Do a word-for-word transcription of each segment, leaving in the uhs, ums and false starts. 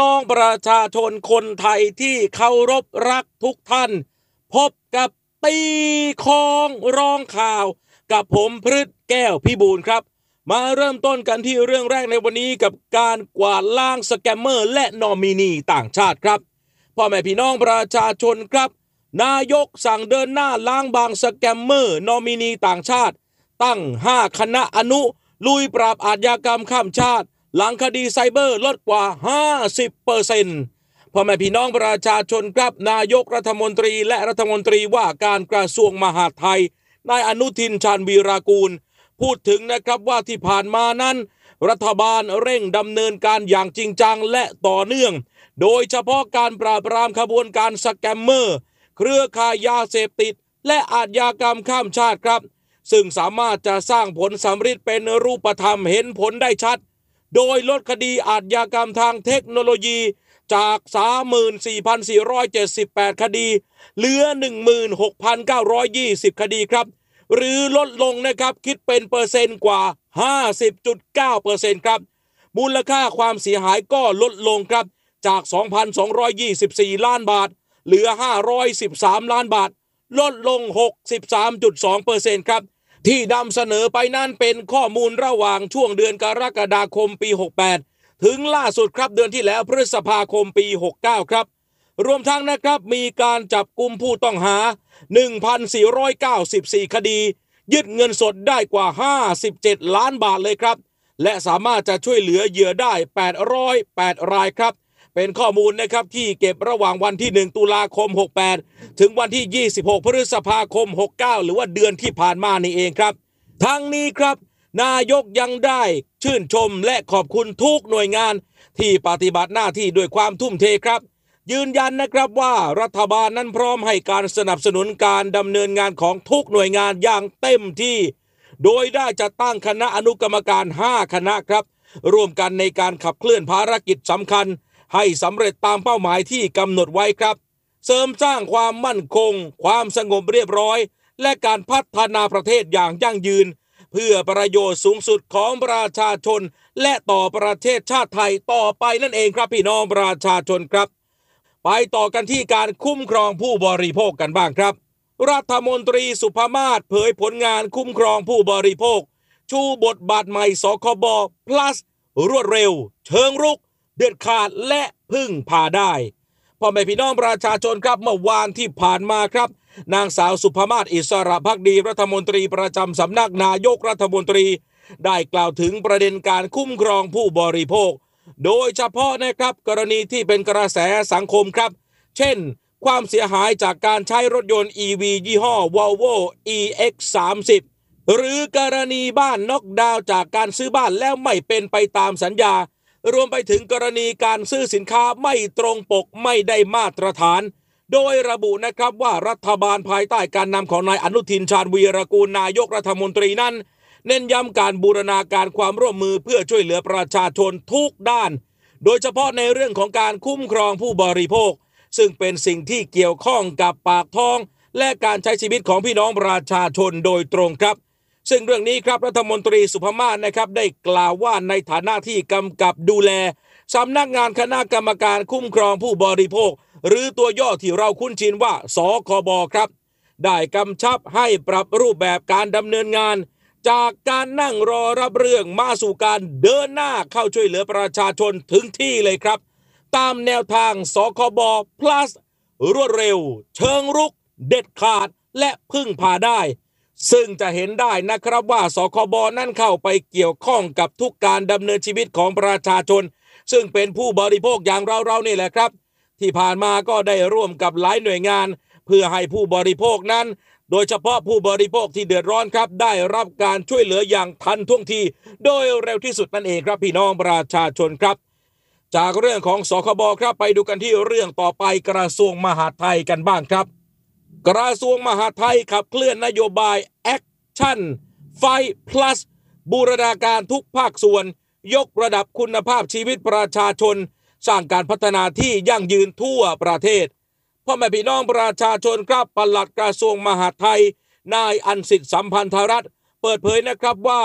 น้องประชาชนคนไทยที่เคารพรักทุกท่านพบกับตีคองร้องข่าวกับผมพฤทธิ์แก้วพิบูลครับมาเริ่มต้นกันที่เรื่องแรกในวันนี้กับการกวาดล้างสแกมเมอร์และนอมินีต่างชาติครับพ่อแม่พี่น้องประชาชนครับนายกสั่งเดินหน้าล้างบางสแกมเมอร์นอมินีต่างชาติตั้งห้าคณะอนุลุยปราบอาชญากรรมข้ามชาติหลังคดีไซเบอร์ลดกว่า ห้าสิบเปอร์เซ็นต์ พ่อแม่พี่น้องประชาชนครับนายกรัฐมนตรีและรัฐมนตรีว่าการกระทรวงมหาดไทยนายอนุทินชาญวีรากูลพูดถึงนะครับว่าที่ผ่านมานั้นรัฐบาลเร่งดำเนินการอย่างจริงจังและต่อเนื่องโดยเฉพาะการปราบปรามขบวนการสแกมเมอร์เครือข่ายยาเสพติดและอาชญากรรมข้ามชาติครับซึ่งสามารถจะสร้างผลสำเร็จเป็นรูปธรรมเห็นผลได้ชัดโดยลดคดีอาชญากรรมทางเทคโนโลยีจาก สามหมื่นสี่พันสี่ร้อยเจ็ดสิบแปด คดีเหลือ หนึ่งหมื่นหกพันเก้าร้อยยี่สิบ คดีครับหรือลดลงนะครับคิดเป็นเปอร์เซ็นต์กว่า ห้าสิบจุดเก้าเปอร์เซ็นต์ ครับมูลค่าความเสียหายก็ลดลงครับจาก สองพันสองร้อยยี่สิบสี่ ล้านบาทเหลือ ห้าร้อยสิบสาม ล้านบาทลดลง หกสิบสามจุดสองเปอร์เซ็นต์ ครับที่นำเสนอไปนั่นเป็นข้อมูลระหว่างช่วงเดือนกรกฎาคมปีหกแปดถึงล่าสุดครับเดือนที่แล้วพฤษภาคมปีหกเก้าครับรวมทั้งนะครับมีการจับกุมผู้ต้องหา หนึ่งพันสี่ร้อยเก้าสิบสี่ คดียึดเงินสดได้กว่าห้าสิบเจ็ดล้านบาทเลยครับและสามารถจะช่วยเหลือเหยื่อได้แปดร้อยแปดรายครับเป็นข้อมูลนะครับที่เก็บระหว่างวันที่หนึ่งตุลาคมหกแปดถึงวันที่ยี่สิบหกพฤษภาคมหกเก้าหรือว่าเดือนที่ผ่านมานี่เองครับทั้งนี้ครับนายกยังได้ชื่นชมและขอบคุณทุกหน่วยงานที่ปฏิบัติหน้าที่ด้วยความทุ่มเทครับยืนยันนะครับว่ารัฐบาลนั้นพร้อมให้การสนับสนุนการดำเนินงานของทุกหน่วยงานอย่างเต็มที่โดยได้จัดตั้งคณะอนุกรรมการห้าคณะครับร่วมกันในการขับเคลื่อนภารกิจสำคัญให้สำเร็จตามเป้าหมายที่กำหนดไว้ครับเสริมสร้างความมั่นคงความสงบเรียบร้อยและการพัฒนาประเทศอย่างยั่งยืนเพื่อประโยชน์สูงสุดของประชาชนและต่อประเทศชาติไทยต่อไปนั่นเองครับพี่น้องประชาชนครับไปต่อกันที่การคุ้มครองผู้บริโภคกันบ้างครับรัฐมนตรีสุภมาศเผยผลงานคุ้มครองผู้บริโภคชูบทบาทใหม่สคบ plus รวดเร็วเชิงรุกเด็ดขาดและพึ่งพาได้พ่อแม่พี่น้องประชาชนครับเมื่อวานที่ผ่านมาครับนางสาวสุภมาศอิสระภักดีรัฐมนตรีประจำสำนักนายกรัฐมนตรีได้กล่าวถึงประเด็นการคุ้มครองผู้บริโภคโดยเฉพาะนะครับกรณีที่เป็นกระแสสังคมครับเช่นความเสียหายจากการใช้รถยนต์ อี วี ยี่ห้อ Volvo อี เอ็กซ์ สามสิบ หรือกรณีบ้านน็อกดาวน์จากการซื้อบ้านแล้วไม่เป็นไปตามสัญญารวมไปถึงกรณีการซื้อสินค้าไม่ตรงปกไม่ได้มาตรฐานโดยระบุนะครับว่ารัฐบาลภายใต้การนำของนายอนุทินชาญวีรกูลนายกรัฐมนตรีนั้นเน้นย้ำการบูรณาการความร่วมมือเพื่อช่วยเหลือประชาชนทุกด้านโดยเฉพาะในเรื่องของการคุ้มครองผู้บริโภคซึ่งเป็นสิ่งที่เกี่ยวข้องกับปากท้องและการใช้ชีวิตของพี่น้องประชาชนโดยตรงครับซึ่งเรื่องนี้ครับรัฐมนตรีสุภมาศนะครับได้กล่าวว่าในฐานะที่กำกับดูแลสำนักงานคณะกรรมการคุ้มครองผู้บริโภคหรือตัวย่อที่เราคุ้นชินว่าสคบครับได้กำชับให้ปรับรูปแบบการดำเนินงานจากการนั่งรอรับเรื่องมาสู่การเดินหน้าเข้าช่วยเหลือประชาชนถึงที่เลยครับตามแนวทางสคบ plus รวดเร็วเชิงรุกเด็ดขาดและพึ่งพาได้ซึ่งจะเห็นได้นะครับว่าสคบนั่นเข้าไปเกี่ยวข้องกับทุกการดำเนินชีวิตของประชาชนซึ่งเป็นผู้บริโภคอย่างเราๆนี่แหละครับที่ผ่านมาก็ได้ร่วมกับหลายหน่วยงานเพื่อให้ผู้บริโภคนั้นโดยเฉพาะผู้บริโภคที่เดือดร้อนครับได้รับการช่วยเหลืออย่างทันท่วงทีโดยเร็วที่สุดนั่นเองครับพี่น้องประชาชนครับจากเรื่องของสคบครับไปดูกันที่เรื่องต่อไปกระทรวงมหาดไทยกันบ้างครับกระทรวงมหาดไทยขับเคลื่อนนโยบาย Action Fight Plus บูรณาการทุกภาคส่วนยกระดับคุณภาพชีวิตประชาชนสร้างการพัฒนาที่ยั่งยืนทั่วประเทศพ่อแม่พี่น้องประชาชนครับปลัดกระทรวงมหาดไทยนายอันสิทธิ์สัมพันธรัตน์เปิดเผยนะครับว่า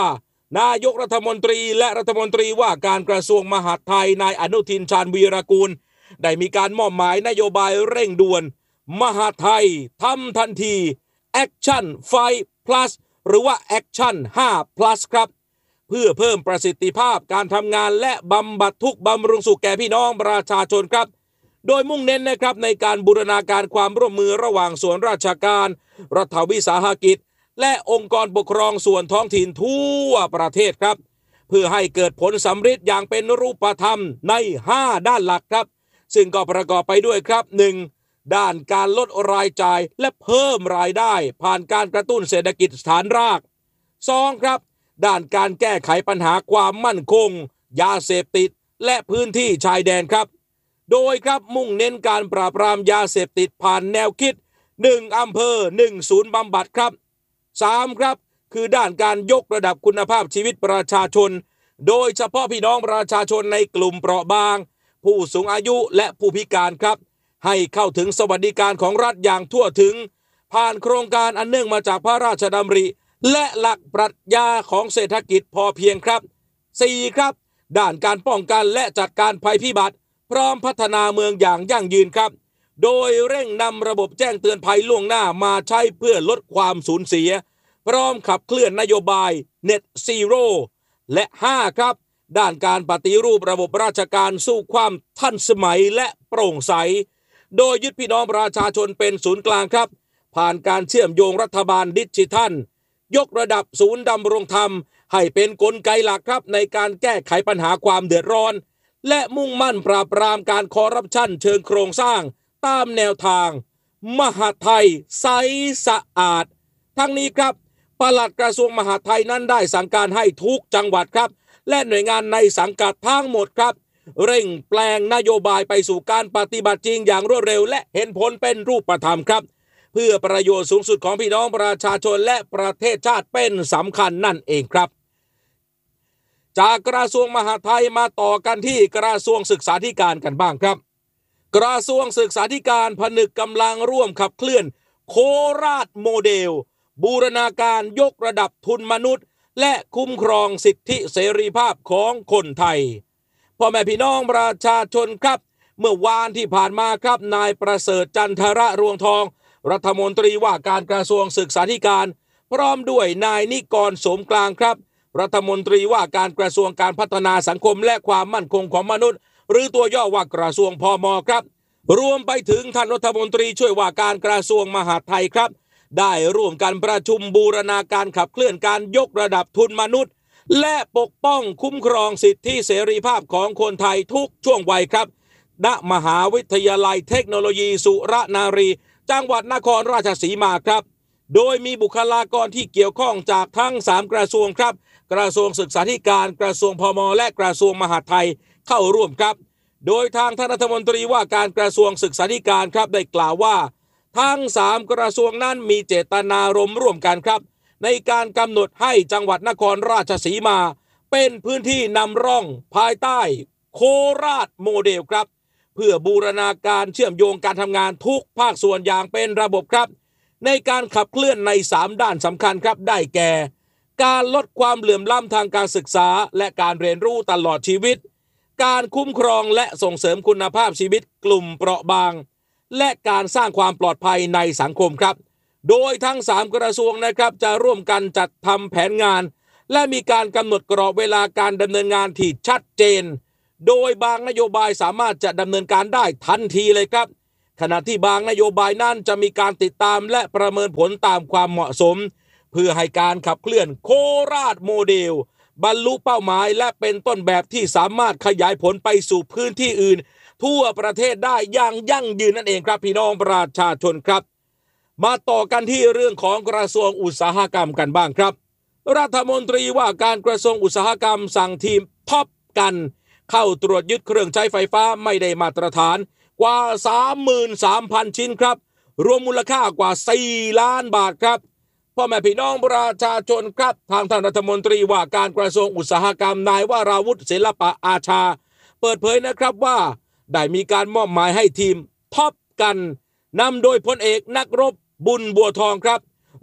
นายกรัฐมนตรีและรัฐมนตรีว่าการกระทรวงมหาดไทยนายอนุทินชาญวีรกูลได้มีการมอบหมายนโยบายเร่งด่วนมหาดไทยทำทันที Action ไฟว์ plus หรือว่า Action ไฟว์ plus ครับเพื่อเพิ่มประสิทธิภาพการทำงานและบำบัดทุกข์บำรุงสุขแก่พี่น้องประชาชนครับโดยมุ่งเน้นนะครับในการบูรณาการความร่วมมือระหว่างส่วนราชการรัฐวิสาหกิจและองค์กรปกครองส่วนท้องถิ่นทั่วประเทศครับเพื่อให้เกิดผลสำเร็จอย่างเป็นรูปธรรมในห้าด้านหลักครับซึ่งก็ประกอบไปด้วยครับ หนึ่ง ด้านการลดรายจ่ายและเพิ่มรายได้ผ่านการกระตุ้นเศรษฐกิจฐานราก สอง ครับด้านการแก้ไขปัญหาความมั่นคงยาเสพติดและพื้นที่ชายแดนครับโดยครับมุ่งเน้นการปราบปรามยาเสพติดผ่านแนวคิดหนึ่งอำเภอหนึ่งศูนย์บำบัดครับสามครับคือด้านการยกระดับคุณภาพชีวิตประชาชนโดยเฉพาะพี่น้องประชาชนในกลุ่มเปราะบางผู้สูงอายุและผู้พิการครับให้เข้าถึงสวัสดิการของรัฐอย่างทั่วถึงผ่านโครงการอันเนื่องมาจากพระราชดำริและหลักปรัชญาของเศรษฐกิจพอเพียงครับ สี่ ครับด้านการป้องกันและจัดการภัยพิบัติพร้อมพัฒนาเมืองอย่างยั่งยืนครับโดยเร่งนำระบบแจ้งเตือนภัยล่วงหน้ามาใช้เพื่อลดความสูญเสียพร้อมขับเคลื่อนนโยบาย Net Zero และ ห้า ครับด้านการปฏิรูประบบราชการสู่ความทันสมัยและโปร่งใสโดยยึดพี่น้องประชาชนเป็นศูนย์กลางครับผ่านการเชื่อมโยงรัฐบาลดิจิทัลยกระดับศูนย์ดำรงธรรมให้เป็นกลไกหลักครับในการแก้ไขปัญหาความเดือดร้อนและมุ่งมั่นปราบปรามการคอร์รัปชันเชิงโครงสร้างตามแนวทางมหาดไทยใสสะอาดทั้งนี้ครับปลัดกระทรวงมหาดไทยนั้นได้สั่งการให้ทุกจังหวัดครับและหน่วยงานในสังกัดทั้งหมดครับเร่งแปลงนโยบายไปสู่การปฏิบัติจริงอย่างรวดเร็วและเห็นผลเป็นรูปธรรมครับเพื่อประโยชน์สูงสุดของพี่น้องประชาชนและประเทศชาติเป็นสำคัญนั่นเองครับจากกระทรวงมหาดไทยมาต่อกันที่กระทรวงศึกษาธิการกันบ้างครับกระทรวงศึกษาธิการผนึกกำลังร่วมขับเคลื่อนโคราชโมเดลบูรณาการยกระดับทุนมนุษย์และคุ้มครองสิทธิเสรีภาพของคนไทยพ่อแม่พี่น้องประชาชนครับเมื่อวานที่ผ่านมาครับนายประเสริฐจันทระรวงทองรัฐมนตรีว่าการกระทรวงศึกษาธิการพร้อมด้วยนายนิกรโสมกลางครับรัฐมนตรีว่าการกระทรวงการพัฒนาสังคมและความมั่นคงของมนุษย์หรือตัวย่อว่ากระทรวงพม.ครับรวมไปถึงท่านรัฐมนตรีช่วยว่าการกระทรวงมหาดไทยครับได้ร่วมกันประชุมบูรณาการขับเคลื่อนการยกระดับทุนมนุษย์และปกป้องคุ้มครองสิทธิเสรีภาพของคนไทยทุกช่วงวัยครับณมหาวิทยาลัยเทคโนโลยีสุรนารีจังหวัดนครราชสีมาครับโดยมีบุคลากรที่เกี่ยวข้องจากทั้งสามกระทรวงครับกระทรวงศึกษาธิการกระทรวงพม.และกระทรวงมหาดไทยเข้าร่วมครับโดยทางท่านรัฐมนตรีว่าการกระทรวงศึกษาธิการครับได้กล่าวว่าทั้งสามกระทรวงนั้นมีเจตนารมณ์ร่วมกันครับในการกำหนดให้จังหวัดนครราชสีมาเป็นพื้นที่นำร่องภายใต้โคราชโมเดลครับเพื่อบูรณาการเชื่อมโยงการทำงานทุกภาคส่วนอย่างเป็นระบบครับในการขับเคลื่อนในสามด้านสำคัญครับได้แก่การลดความเหลื่อมล้ำทางการศึกษาและการเรียนรู้ตลอดชีวิตการคุ้มครองและส่งเสริมคุณภาพชีวิตกลุ่มเปราะบางและการสร้างความปลอดภัยในสังคมครับโดยทั้งสามกระทรวงนะครับจะร่วมกันจัดทำแผนงานและมีการกำหนดกรอบเวลาการดำเนินงานที่ชัดเจนโดยบางนโยบายสามารถจะดำเนินการได้ทันทีเลยครับขณะที่บางนโยบายนั้นจะมีการติดตามและประเมินผลตามความเหมาะสมเพื่อให้การขับเคลื่อนโคราชโมเดลบรรลุเป้าหมายและเป็นต้นแบบที่สามารถขยายผลไปสู่พื้นที่อื่นทั่วประเทศได้อย่างยั่งยืนนั่นเองครับพี่น้องประชาชนครับมาต่อกันที่เรื่องของกระทรวงอุตสาหกรรมกันบ้างครับรัฐมนตรีว่าการกระทรวงอุตสาหกรรมสั่งทีมท็อปกันเข้าตรวจยึดเครื่องใช้ไฟฟ้าไม่ได้มาตรฐานกว่า สามหมื่นสามพัน ชิ้นครับรวมมูลค่ากว่าสี่ล้านบาทครับพ่อแม่พี่น้องประชาชนครับทางท่านรัฐมนตรีว่าการกระทรวงอุตสาหกรรมนายวราวุฒิศิลปะอาชาเปิดเผยนะครับว่าได้มีการมอบหมายให้ทีมท็อปกันนำโดยพลเอกนักรบบุญบัวทองครับ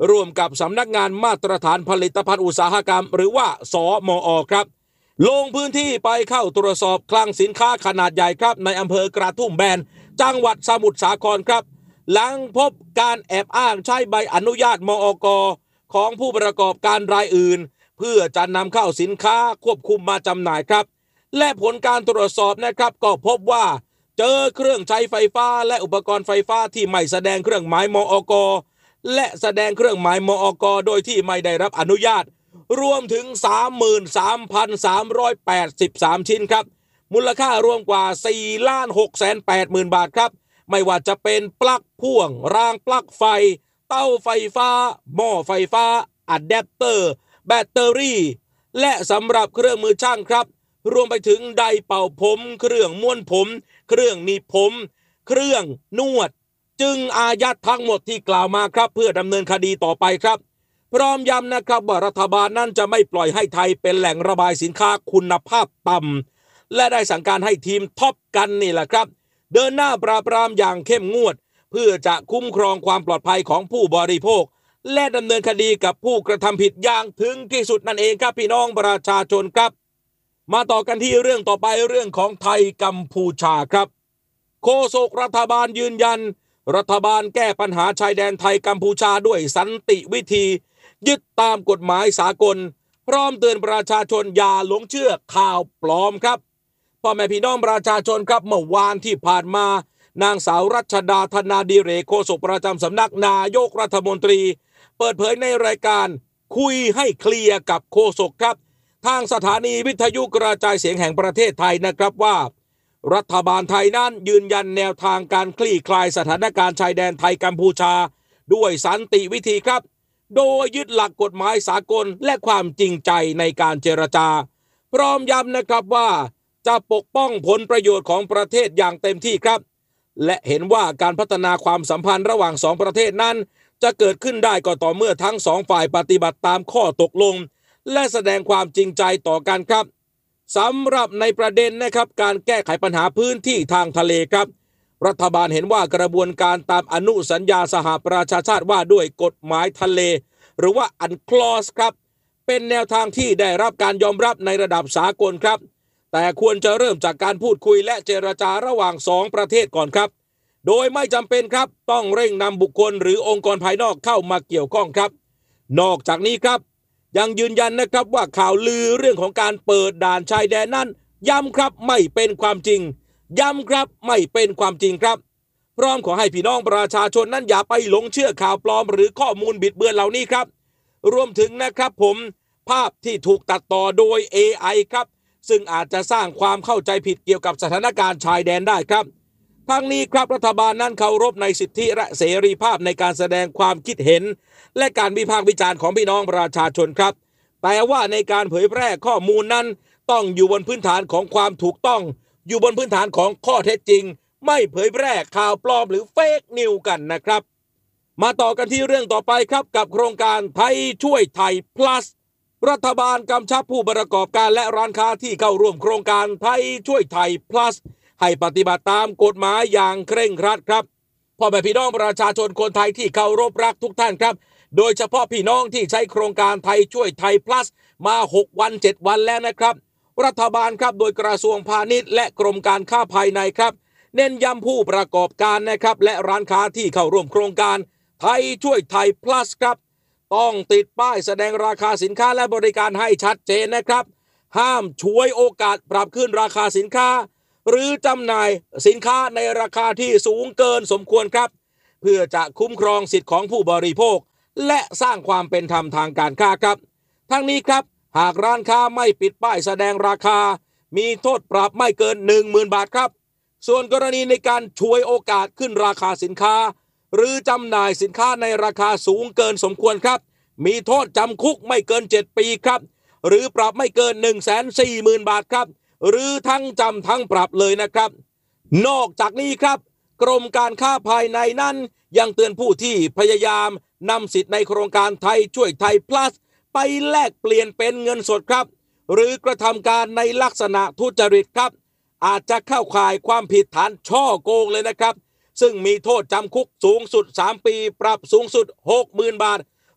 ร่วมกับสำนักงานมาตรฐานผลิตภัณฑ์อุตสาหกรรมหรือว่าสมอ.ครับลงพื้นที่ไปเข้าตรวจสอบคลังสินค้าขนาดใหญ่ครับในอำเภอกระทุ่มแบนจังหวัดสมุทรสาครครับหลังพบการแอบอ้างใช้ใบอนุญาตมอก.ของผู้ประกอบการรายอื่นเพื่อจะนำเข้าสินค้าควบคุมมาจำหน่ายครับและผลการตรวจสอบนะครับก็พบว่าเจอเครื่องใช้ไฟฟ้าและอุปกรณ์ไฟฟ้าที่ไม่แสดงเครื่องหมายมอก.และแสดงเครื่องหมายมอก.โดยที่ไม่ได้รับอนุญาตรวมถึง สามหมื่นสามพันสามร้อยแปดสิบสาม ชิ้นครับมูลค่ารวมกว่า สี่ล้านหกแสนแปดหมื่น บาทครับไม่ว่าจะเป็นปลั๊กพ่วงรางปลั๊กไฟเตาไฟฟ้าหม้อไฟฟ้าอะแดปเตอร์แบตเตอรี่และสำหรับเครื่องมือช่างครับรวมไปถึงไดร์เป่าผมเครื่องม้วนผมเครื่องหนีบผมเครื่องนวดจึงอายัดทั้งหมดที่กล่าวมาครับเพื่อดำเนินคดีต่อไปครับพร้อมย้ำนะครับว่ารัฐบาลนั้นจะไม่ปล่อยให้ไทยเป็นแหล่งระบายสินค้าคุณภาพต่ำและได้สั่งการให้ทีมท็อปกันนี่แหละครับเดินหน้าปราบปรามอย่างเข้มงวดเพื่อจะคุ้มครองความปลอดภัยของผู้บริโภคและดำเนินคดีกับผู้กระทำผิดอย่างถึงที่สุดนั่นเองครับพี่น้องประชาชนครับมาต่อกันที่เรื่องต่อไปเรื่องของไทยกัมพูชาครับโฆษกรัฐบาลยืนยันรัฐบาลแก้ปัญหาชายแดนไทยกัมพูชาด้วยสันติวิธียึดตามกฎหมายสากลพร้อมเตือนประชาชนอย่าหลงเชื่อข่าวปลอมครับพ่อแม่พี่น้องประชาชนครับเมื่อวานที่ผ่านมานางสาวรัชดาธนาดิเรกโฆษกประจำสำนักนายกรัฐมนตรีเปิดเผยในรายการคุยให้เคลียร์กับโฆษกครับทางสถานีวิทยุกระจายเสียงแห่งประเทศไทยนะครับว่ารัฐบาลไทยนั้นยืนยันแนวทางการคลี่คลายสถานการณ์ชายแดนไทยกัมพูชาด้วยสันติวิธีครับโดยยึดหลักกฎหมายสากลและความจริงใจในการเจรจาพร้อมย้ำนะครับว่าจะปกป้องผลประโยชน์ของประเทศอย่างเต็มที่ครับและเห็นว่าการพัฒนาความสัมพันธ์ระหว่างสองประเทศนั้นจะเกิดขึ้นได้ก็ต่อเมื่อทั้งสองฝ่ายปฏิบัติตามข้อตกลงและแสดงความจริงใจต่อกันครับสำหรับในประเด็นนะครับการแก้ไขปัญหาพื้นที่ทางทะเลครับรัฐบาลเห็นว่ากระบวนการตามอนุสัญญาสหประชาชาติว่าด้วยกฎหมายทะเลหรือว่าอันคลอสครับเป็นแนวทางที่ได้รับการยอมรับในระดับสากลครับแต่ควรจะเริ่มจากการพูดคุยและเจรจาระหว่างสองประเทศก่อนครับโดยไม่จำเป็นครับต้องเร่งนำบุคคลหรือองค์กรภายนอกเข้ามาเกี่ยวข้องครับนอกจากนี้ครับยังยืนยันนะครับว่าข่าวลือเรื่องของการเปิดด่านชายแดนนั้นย้ำครับไม่เป็นความจริงย้ำครับไม่เป็นความจริงครับพร้อมขอให้พี่น้องประชาชนนั้นอย่าไปหลงเชื่อข่าวปลอมหรือข้อมูลบิดเบือนเหล่านี้ครับรวมถึงนะครับผมภาพที่ถูกตัดต่อโดย เอ ไอ ครับซึ่งอาจจะสร้างความเข้าใจผิดเกี่ยวกับสถานการณ์ชายแดนได้ครับทั้งนี้ครับรัฐบาลนั้นเคารพในสิทธิและเสรีภาพในการแสดงความคิดเห็นและการวิพากษ์วิจารณ์ของพี่น้องประชาชนครับแต่ว่าในการเผยแพร่ข้อมูลนั้นต้องอยู่บนพื้นฐานของความถูกต้องอยู่บนพื้นฐานของข้อเท็จจริงไม่เผยแพร่ข่าวปลอมหรือเฟกนิวกันนะครับมาต่อกันที่เรื่องต่อไปครับกับโครงการไทยช่วยไทย plus รัฐบาลกำชับผู้ประกอบการและร้านค้าที่เข้าร่วมโครงการไทยช่วยไทย plus ให้ปฏิบัติตามกฎหมายอย่างเคร่งครัดครับพ่อแม่พี่น้องประชาชนคนไทยที่เคารพรักทุกท่านครับโดยเฉพาะพี่น้องที่ใช้โครงการไทยช่วยไทย plus มาหกวันเจ็ดวันแล้วนะครับรัฐบาลครับโดยกระทรวงพาณิชย์และกรมการค้าภายในครับเน้นย้ำผู้ประกอบการนะครับและร้านค้าที่เข้าร่วมโครงการไทยช่วยไทย plus ครับต้องติดป้ายแสดงราคาสินค้าและบริการให้ชัดเจนนะครับห้ามฉวยโอกาสปรับขึ้นราคาสินค้าหรือจำหน่ายสินค้าในราคาที่สูงเกินสมควรครับเพื่อจะคุ้มครองสิทธิของผู้บริโภคและสร้างความเป็นธรรมทางการค้าครับทั้งนี้ครับหากร้านค้าไม่ปิดป้ายแสดงราคามีโทษปรับไม่เกิน หนึ่งหมื่น บาทครับส่วนกรณีในการฉวยโอกาสขึ้นราคาสินค้าหรือจำหน่ายสินค้าในราคาสูงเกินสมควรครับมีโทษจำคุกไม่เกินเจ็ดปีครับหรือปรับไม่เกิน หนึ่งแสนสี่หมื่น บาทครับหรือทั้งจำทั้งปรับเลยนะครับนอกจากนี้ครับกรมการค้าภายในนั้นยังเตือนผู้ที่พยายามนำสิทธิ์ในโครงการไทยช่วยไทย plus ไปแลกเปลี่ยนเป็นเงินสดครับหรือกระทำการในลักษณะทุจริตครับอาจจะเข้าข่ายความผิดฐานช่อโกงเลยนะครับซึ่งมีโทษจำคุกสูงสุดสามปีปรับสูงสุด หกหมื่น บาท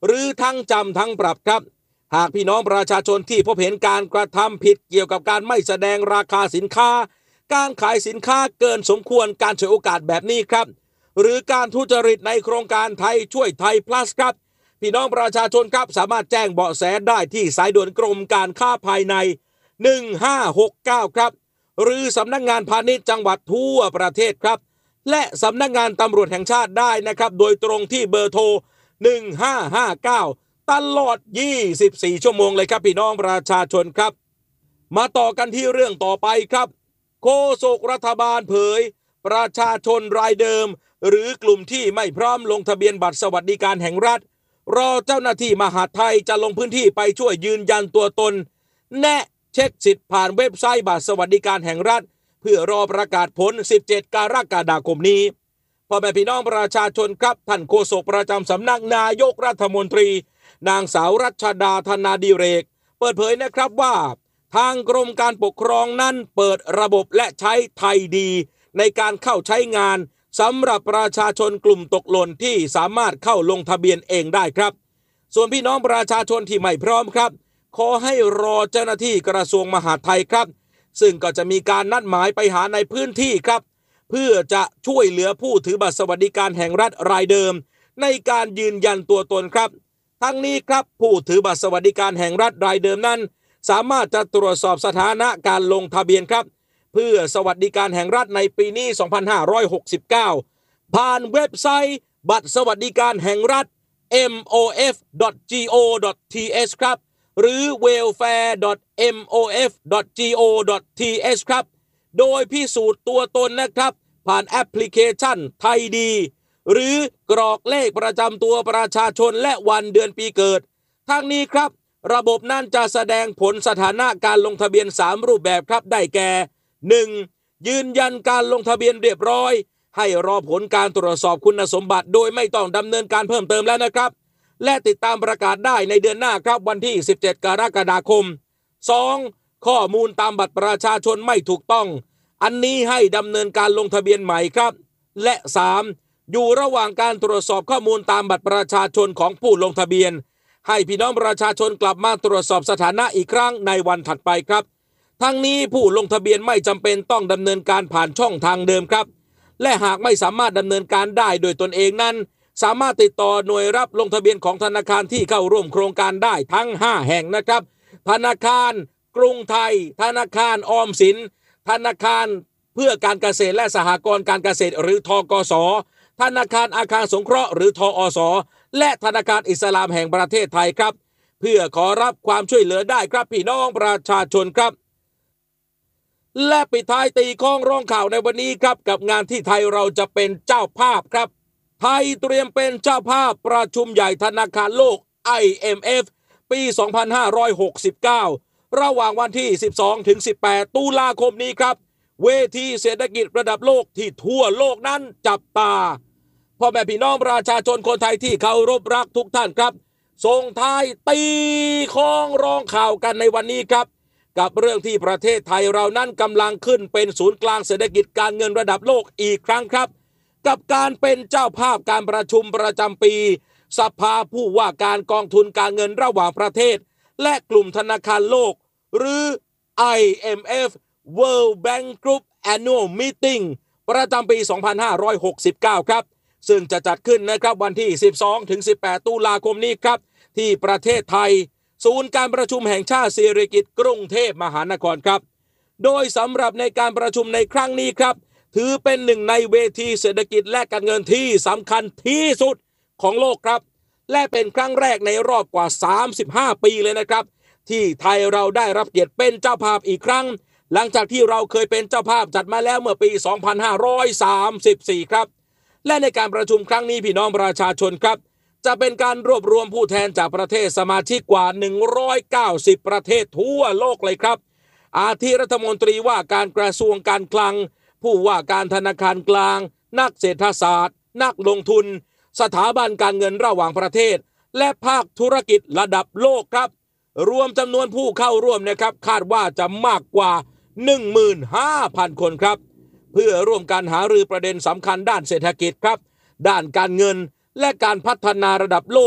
หรือทั้งจำทั้งปรับครับหากพี่น้องประชาชนที่พบเห็นการกระทำผิดเกี่ยวกับการไม่แสดงราคาสินค้าการขายสินค้าเกินสมควรการฉวยโอกาสแบบนี้ครับหรือการทุจริตในโครงการไทยช่วยไทย plus ครับพี่น้องประชาชนครับสามารถแจ้งเบาะแสได้ที่สายด่วนกรมการค้าภายในหนึ่งห้าหกเก้าครับหรือสำนักงานพาณิชย์จังหวัดทั่วประเทศครับและสำนักงานตำรวจแห่งชาติได้นะครับโดยตรงที่เบอร์โทรหนึ่งห้าห้าเก้าตลอดยี่สิบสี่ชั่วโมงเลยครับพี่น้องประชาชนครับมาต่อกันที่เรื่องต่อไปครับโฆษกรัฐบาลเผยประชาชนรายเดิมหรือกลุ่มที่ไม่พร้อมลงทะเบียนบัตรสวัสดิการแห่งรัฐรอเจ้าหน้าที่มหาดไทยจะลงพื้นที่ไปช่วยยืนยันตัวตนแนะเช็คสิทธิ์ผ่านเว็บไซต์บัตรสวัสดิการแห่งรัฐเพื่อรอประกาศผลสิบเจ็ดกรกฎาคมนี้พ่อแม่พี่น้องประชาชนครับท่านโฆษกประจำสำนักนายกรัฐมนตรีนางสาวรัชดาธนาดิเรกเปิดเผยนะครับว่าทางกรมการปกครองนั้นเปิดระบบและใช้ไทยดีในการเข้าใช้งานสำหรับประชาชนกลุ่มตกหล่นที่สามารถเข้าลงทะเบียนเองได้ครับส่วนพี่น้องประชาชนที่ไม่พร้อมครับขอให้รอเจ้าหน้าที่กระทรวงมหาดไทยครับซึ่งก็จะมีการนัดหมายไปหาในพื้นที่ครับเพื่อจะช่วยเหลือผู้ถือบัตรสวัสดิการแห่งรัฐรายเดิมในการยืนยันตัวตนครับทั้งนี้ครับผู้ถือบัตรสวัสดิการแห่งรัฐรายเดิมนั้นสามารถจะตรวจสอบสถานะการลงทะเบียนครับเพื่อสวัสดิการแห่งรัฐในปีนี้สองพันห้าร้อยหกสิบเก้าผ่านเว็บไซต์บัตรสวัสดิการแห่งรัฐ เอ็ม โอ เอฟ ดอท จี โอ ดอท ที เอช ครับหรือ เวลแฟร์ ดอท เอ็ม โอ เอฟ ดอท จี โอ ดอท ที เอช ครับโดยพิสูจน์ตัวตนนะครับผ่านแอปพลิเคชันไทยดีหรือกรอกเลขประจำตัวประชาชนและวันเดือนปีเกิดทั้งนี้ครับระบบนั้นจะแสดงผลสถานะการลงทะเบียนสามรูปแบบครับได้แก่ หนึ่ง ยืนยันการลงทะเบียนเรียบร้อยให้รอผลการตรวจสอบคุณสมบัติโดยไม่ต้องดำเนินการเพิ่มเติมแล้วนะครับและติดตามประกาศได้ในเดือนหน้าครับวันที่สิบเจ็ดกรกฎาคม สอง ข้อมูลตามบัตรประชาชนไม่ถูกต้องอันนี้ให้ดำเนินการลงทะเบียนใหม่ครับและ สาม อยู่ระหว่างการตรวจสอบข้อมูลตามบัตรประชาชนของผู้ลงทะเบียนให้พี่น้องประชาชนกลับมาตรวจสอบสถานะอีกครั้งในวันถัดไปครับทั้งนี้ผู้ลงทะเบียนไม่จำเป็นต้องดำเนินการผ่านช่องทางเดิมครับและหากไม่สามารถดำเนินการได้โดยตนเองนั้นสามารถติดต่อหน่วยรับลงทะเบียนของธนาคารที่เข้าร่วมโครงการได้ทั้งห้าแห่งนะครับธนาคารกรุงไทยธนาคารออมสินธนาคารเพื่อการเกษตรและสหกรณ์การเกษตรหรือธกส.ธนาคารอาคารสงเคราะห์หรือทอส.และธนาคารอิสลามแห่งประเทศไทยครับเพื่อขอรับความช่วยเหลือได้ครับพี่น้องประชาชนครับและปิดท้ายตีข้องร้องข่าวในวันนี้ครับกับงานที่ไทยเราจะเป็นเจ้าภาพครับไทยเตรียมเป็นเจ้าภาพประชุมใหญ่ธนาคารโลก ไอ เอ็ม เอฟ ปีสองพันห้าร้อยหกสิบเก้าระหว่างวันที่สิบสองถึงสิบแปดตุลาคมนี้ครับเวทีเศรษฐกิจระดับโลกที่ทั่วโลกนั้นจับตาพ่อแม่พี่น้องประชาชนคนไทยที่เคารพรักทุกท่านครับส่งท้ายตีข้องร้องข่าวกันในวันนี้ครับกับเรื่องที่ประเทศไทยเรานั้นกำลังขึ้นเป็นศูนย์กลางเศรษฐกิจการเงินระดับโลกอีกครั้งครับกับการเป็นเจ้าภาพการประชุมประจำปีสภาผู้ว่าการกองทุนการเงินระหว่างประเทศและกลุ่มธนาคารโลกหรือ ไอ เอ็ม เอฟ World Bank Group Annual Meeting ประจำปีสองพันห้าร้อยหกสิบเก้าครับซึ่งจะจัดขึ้นนะครับวันที่สิบสองถึงสิบแปดตุลาคมนี้ครับที่ประเทศไทยศูนย์การประชุมแห่งชาติสิริกิติ์กรุงเทพมหานครครับโดยสำหรับในการประชุมในครั้งนี้ครับถือเป็นหนึ่งในเวทีเศรษฐกิจและการเงินที่สำคัญที่สุดของโลกครับและเป็นครั้งแรกในรอบกว่าสามสิบห้าปีเลยนะครับที่ไทยเราได้รับเกียรติเป็นเจ้าภาพอีกครั้งหลังจากที่เราเคยเป็นเจ้าภาพจัดมาแล้วเมื่อปีสองพันห้าร้อยสามสิบสี่ครับและในการประชุมครั้งนี้พี่น้องประชาชนครับจะเป็นการรวบรวมผู้แทนจากประเทศสมาชิกกว่าหนึ่งร้อยเก้าสิบประเทศทั่วโลกเลยครับอาทิรัฐมนตรีว่าการกระทรวงการคลังผู้ว่าการธนาคารกลางนักเศรษฐศาสตร์นักลงทุนสถาบันการเงินระหว่างประเทศและภาคธุรกิจระดับโลกครับรวมจำนวนผู้เข้าร่วมนะครับคาดว่าจะมากกว่า หนึ่งหมื่นห้าพัน คนครับเพื่อร่วมกันหารือประเด็นสำคัญด้านเศรษฐกิจครับด้านการเงินและการพัฒนาระดับโลก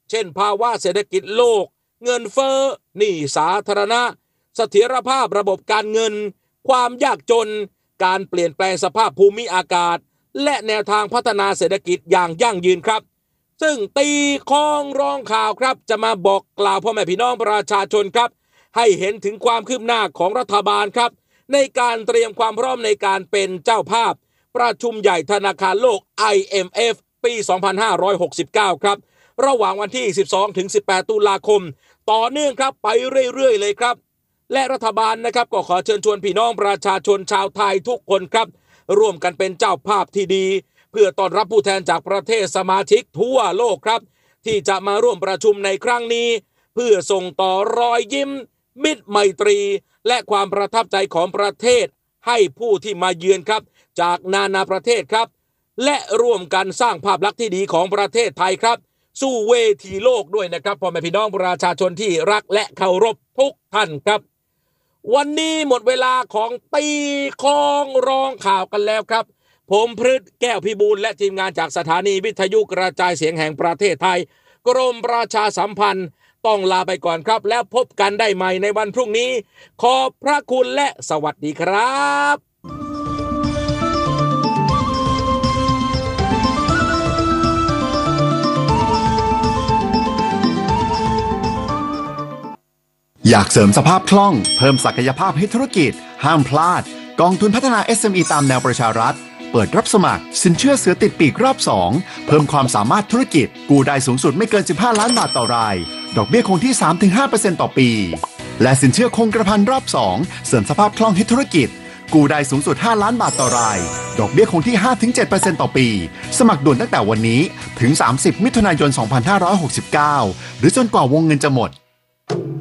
เช่นภาวะเศรษฐกิจโลกเงินเฟ้อหนี้สาธารณะเสถียรภาพระบบการเงินความยากจนการเปลี่ยนแปลงสภาพภูมิอากาศและแนวทางพัฒนาเศรษฐกิจอย่างยั่งยืนครับซึ่งตีข้องร้องข่าวครับจะมาบอกกล่าวพ่อแม่พี่น้องประชาชนครับให้เห็นถึงความคืบหน้าของรัฐบาลครับในการเตรียมความพร้อมในการเป็นเจ้าภาพประชุมใหญ่ธนาคารโลก ไอ เอ็ม เอฟ ปี สองพันห้าร้อยหกสิบเก้า ครับระหว่างวันที่ สิบสองถึงสิบแปด ตุลาคมต่อเนื่องครับไปเรื่อยๆเลยครับและรัฐบาลนะครับก็ขอเชิญชวนพี่น้องประชาชนชาวไทยทุกคนครับร่วมกันเป็นเจ้าภาพที่ดีเพื่อต้อนรับผู้แทนจากประเทศสมาชิกทั่วโลกครับที่จะมาร่วมประชุมในครั้งนี้เพื่อส่งต่อรอยยิ้มมิตรไมตรีและความประทับใจของประเทศให้ผู้ที่มาเยือนครับจากนานาประเทศครับและร่วมกันสร้างภาพลักษณ์ที่ดีของประเทศไทยครับสู่เวทีโลกด้วยนะครับพ่อแม่พี่น้องประชาชนที่รักและเคารพทุกท่านครับวันนี้หมดเวลาของตีข้องร้องข่าวกันแล้วครับผมพฤทธิ์แก้วพิบูลและทีมงานจากสถานีวิทยุกระจายเสียงแห่งประเทศไทยกรมประชาสัมพันธ์ต้องลาไปก่อนครับแล้วพบกันได้ใหม่ในวันพรุ่งนี้ขอบพระคุณและสวัสดีครับอยากเสริมสภาพคล่องเพิ่มศักยภาพให้ธุรกิจห้ามพลาดกองทุนพัฒนา เอส เอ็ม อี ตามแนวประชารัฐเปิดรับสมัครสินเชื่อเสือติดปีกรอบสองเพิ่มความสามารถธุรกิจกู้ได้สูงสุดไม่เกินสิบห้าล้านบาทต่อรายดอกเบี้ยคงที่ สามถึงห้าเปอร์เซ็นต์ ต่อปีและสินเชื่อคงกระพันรอบสองเสริมสภาพคล่องให้ธุรกิจกู้ได้สูงสุดห้าล้านบาทต่อรายดอกเบี้ยคงที่ ห้าถึงเจ็ดเปอร์เซ็นต์ ต่อปีสมัครด่วนตั้งแต่วันนี้ถึงสามสิบมิถุนายนสองพันห้าร้อยหกสิบเก้าหรือจนกว่าวงเงินจะหมด